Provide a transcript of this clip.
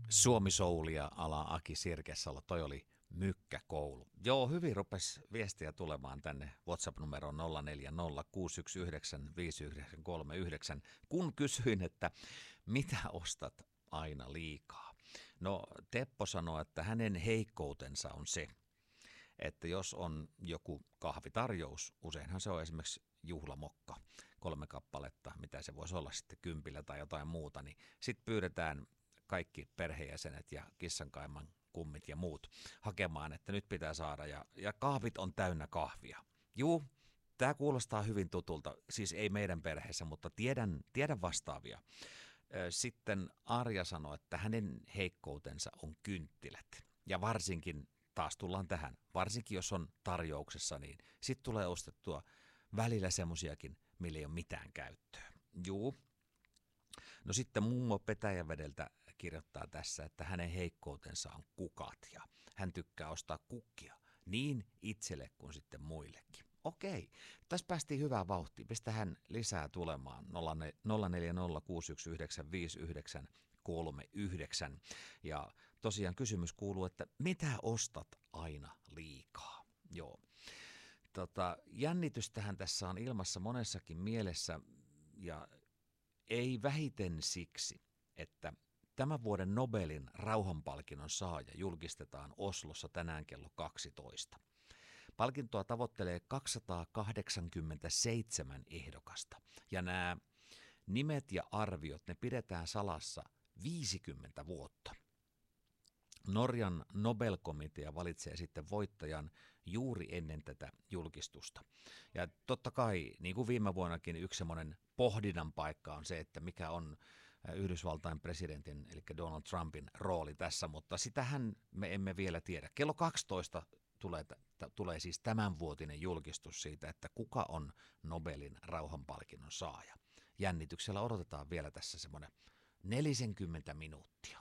Suomi-soulia ala Aki Sirkesalo, toi oli mykkäkoulu. Joo, hyvin rupesi viestiä tulemaan tänne WhatsApp-numeroon 0406195939, kun kysyin, että mitä ostat aina liikaa. No, Teppo sanoi, että hänen heikkoutensa on se, että jos on joku kahvitarjous, useinhan se on esimerkiksi juhlamokka, 3 kappaletta, mitä se voisi olla sitten kympillä tai jotain muuta, niin sitten pyydetään kaikki perheenjäsenet ja kissankaiman kummit ja muut hakemaan, että nyt pitää saada, ja kahvit on täynnä kahvia. Juu, tämä kuulostaa hyvin tutulta, siis ei meidän perheessä, mutta tiedän vastaavia. Sitten Arja sanoi, että hänen heikkoutensa on kynttilät, ja varsinkin, taas tullaan tähän, varsinkin jos on tarjouksessa, niin sitten tulee ostettua välillä semmoisiakin, millä ei ole mitään käyttöä. Juu. No sitten mummo Petäjävedeltä kirjoittaa tässä, että hänen heikkoutensa on kukat ja hän tykkää ostaa kukkia niin itselle kuin sitten muillekin. Okei, tässä päästiin hyvään vauhtiin. Pistähän lisää tulemaan 0406195939. Ja tosiaan kysymys kuuluu, että mitä ostat aina liikaa? Joo. Jännitystähän tässä on ilmassa monessakin mielessä ja ei vähiten siksi, että tämän vuoden Nobelin rauhanpalkinnon saaja julkistetaan Oslossa tänään kello 12. Palkintoa tavoittelee 287 ehdokasta ja nämä nimet ja arviot, ne pidetään salassa 50 vuotta. Norjan Nobel-komitea valitsee sitten voittajan juuri ennen tätä julkistusta. Ja totta kai, niin kuin viime vuonnakin, yksi semmoinen pohdinnan paikka on se, että mikä on Yhdysvaltain presidentin, eli Donald Trumpin rooli tässä, mutta sitähän me emme vielä tiedä. Kello 12 tulee siis tämänvuotinen julkistus siitä, että kuka on Nobelin rauhanpalkinnon saaja. Jännityksellä odotetaan vielä tässä semmoinen 40 minuuttia.